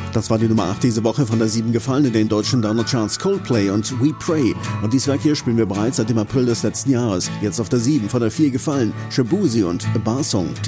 Das war die Nummer 8 diese Woche, von der 7 gefallen in den deutschen Download-Charts Coldplay und We Pray. Und dieses Werk hier spielen wir bereits seit dem April des letzten Jahres. Jetzt auf der 7, von der 4 gefallen Shaboozey und A Bar Song